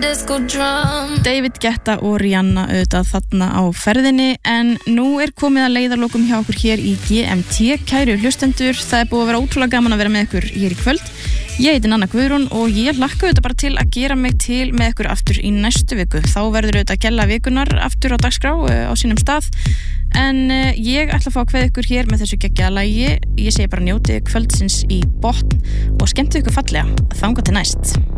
disco drum. David Guetta og Rihanna auðvitað þarna á ferðinni, en nú komið að leiðarlokum hjá okkur hér í GMT, kæru hlustendur. Það búið að vera ótrúlega gaman að vera með ykkur hér í kvöld. Ég heiti Nanna Guðrún og ég hlakka auðvitað bara til að gera mig til með ykkur aftur í næstu viku. Þá verður auðvitað gella vikunar aftur á dagskrá á sínum stað, en ég ætla að fá að kveðja ykkur hér með þessu geggjaða lagi. Ég segi bara njótið kvöldsins í botn og skemmtið ykkur fallega. Þangað til næst.